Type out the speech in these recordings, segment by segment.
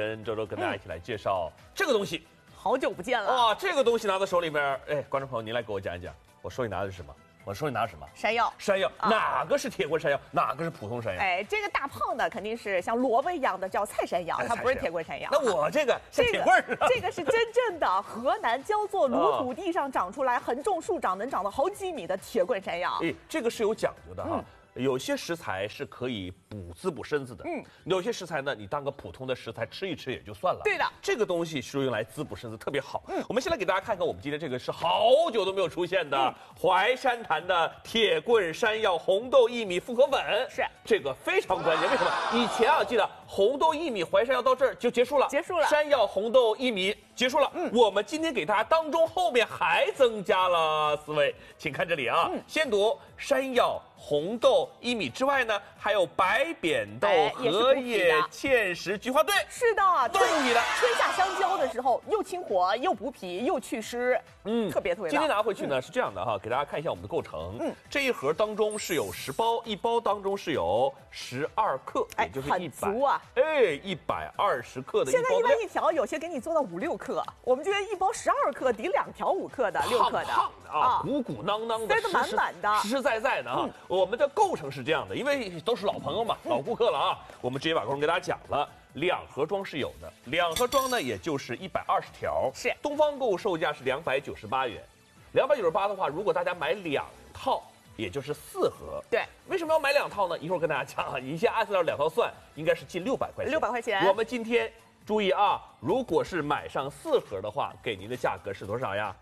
神，周周跟大家一起来介绍这个东西。 好久不见了哇，这个东西拿在手里边，哎，观众朋友您来给我讲一讲，我手里拿的是什么？我手里拿的什么？ 山药。 山药，哪个是铁棍山药？哪个是普通山药？ 哎，这个大胖的肯定是像萝卜一样的叫菜山药，它不是铁棍山药。 那我这个像铁棍似的。 这个是真正的河南焦作鲁土地上长出来，横种竖长，能长到好几米的铁棍山药。 哎，这个是有讲究的哈。有些食材是可以滋补身子的，有些食材呢，你当个普通的食材吃一吃也就算了。 对的， 这个东西是用来滋补身子，特别好。我们先来给大家看看，我们今天这个是好久都没有出现的淮山坛的铁棍山药红豆薏米复合粉， 是这个非常关键。为什么？以前啊，记得红豆薏米淮山药到这儿就结束了，山药红豆薏米结束了。我们今天给大家当中后面还增加了4位，请看这里啊，先读山药。红豆薏米之外呢，还有白扁豆、荷叶、芡实、菊花，对， 是的， 都是补脾的。 春夏相交的时候，又清火，又补脾，又祛湿，特别特别。 今天拿回去呢是这样的哈，给大家看一下我们的构成。这一盒当中是有10包，一包当中是有12克，也就是很足啊， 哎，120克的。 现在一般一条有些给你做到5、6克，我们今天一包12克抵2条5克的、6克的啊，鼓鼓囊囊的， 塞得满满的， 实实在在的啊。我们的构成是这样的，因为都是老朋友嘛，老顾客了啊，我们直接把构成给大家讲了。2盒装是有的，2盒装呢也就是120条， 是东方购物售价是298元，298的话，如果大家买2套，也就是4盒。对，为什么要买2套呢？一会儿跟大家讲啊，你先按照2套算，应该是近600块钱。600块钱。我们今天注意啊，如果是买上4盒的话，给您的价格是多少呀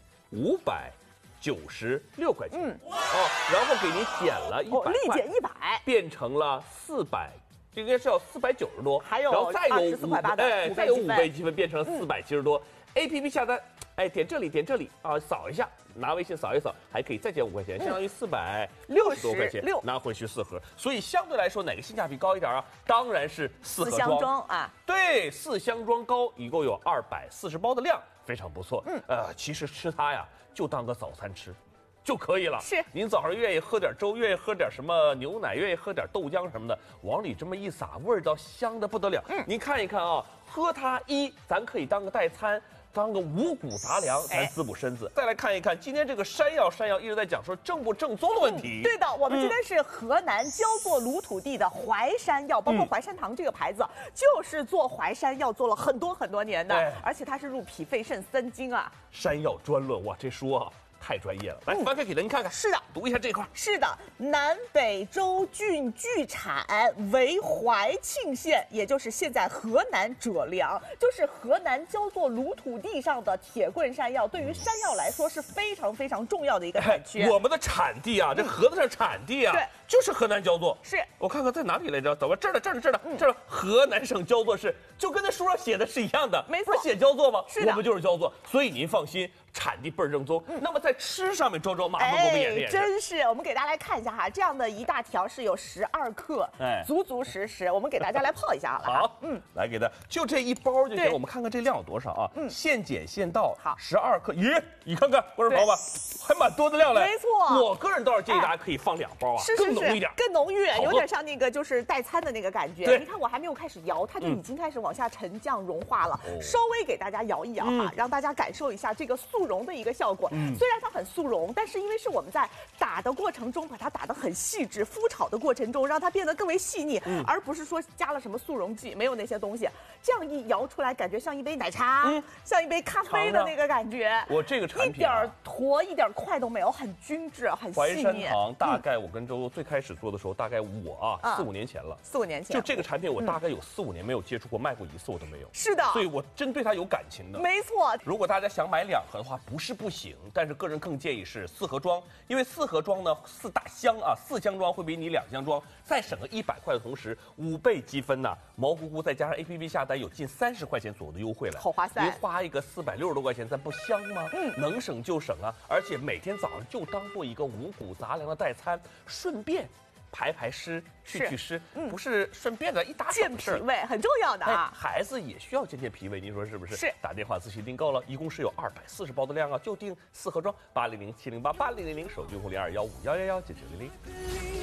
？596块钱。然后给您减了100块， 立减100， 变成了400。这应该是要490多， 还有然后再有 24块8的， 哎，再有5倍积分变成了470多。APP 下单，哎，点这里啊，扫一下，拿微信扫一扫，还可以再减5块钱，相当于460多块钱，拿回去4盒。所以相对来说，哪个性价比高一点啊？当然是4盒装啊。对，4箱装高，一共有240包的量，非常不错。其实吃它呀，就当个早餐吃。就可以了。是，您早上愿意喝点粥，愿意喝点什么牛奶，愿意喝点豆浆什么的，往里这么一撒，味道香的不得了。您看一看啊，喝它咱可以当个代餐，当个五谷杂粮，咱滋补身子。再来看一看今天这个山药一直在讲说正不正宗的问题。 对的，我们今天是河南焦作鲁土地的淮山药，包括淮山堂这个牌子，就是做淮山药做了很多年的，而且它是入脾肺肾3经啊。 山药专论，哇，这书啊太专业了，来翻开给您看看。 是的， 读一下这块。 是的，南北州郡聚产为淮庆县，也就是现在河南葛良，就是河南焦作鲁土地上的铁棍山药，对于山药来说是非常非常重要的一个产区。 我们的产地啊，这盒子上产地啊，对，就是河南焦作。 是，我看看在哪里来着？走吧，这儿了，河南省焦作市，就跟那书上写的是一样的。 没错， 不是写焦作吗？ 是的， 我们就是焦作，所以您放心。产地倍儿正宗。那么在吃上面，周周麻烦给我们演练。 真是，我们给大家来看一下哈，这样的一大条是有12克，足实。我们给大家来泡一下好了。 好，来给它，就这一包就行。我们看看这量有多少啊？现剪现倒，好，12克。咦，你看看，观众朋友们，还蛮多的量嘞。 没错， 我个人倒是建议大家可以放2包啊，更浓一点， 更浓郁，有点像那个就是代餐的那个感觉。你看我还没有开始摇，它就已经开始往下沉降融化了。稍微给大家摇一摇哈，让大家感受一下这个速溶的一个效果。虽然它很速溶，但是因为是我们在打的过程中把它打得很细致，麸炒的过程中让它变得更为细腻，而不是说加了什么速溶剂，没有那些东西。这样一摇出来，感觉像一杯奶茶，像一杯咖啡的那个感觉。 我这个产品一点坨一点块都没有，很均质，很细腻。 淮山堂大概我跟周周最开始做的时候，大概我4、5年前了。 4、5年前， 就这个产品我大概有4、5年没有接触过，卖过1次我都没有。 是的， 所以我真对它有感情的。 没错。 如果大家想买2盒的话，不是不行，但是个人更建议是4盒装，因为4盒装呢，4大箱啊，4箱装会比你2箱装再省个100块的同时，5倍积分呢，毛乎乎再加上 APP 下单有近30块钱左右的优惠了， 好划算。 您花一个460多块钱，咱不香吗？能省就省啊！而且每天早上就当做一个五谷杂粮的代餐，顺便排湿、去湿，不是顺便的一打健脾胃很重要的啊。 孩子也需要健脾胃，您说是不是？ 是。 打电话咨询订购了，一共是有240包的量啊，就订4盒装，800-708-8000，手机用户021511199900。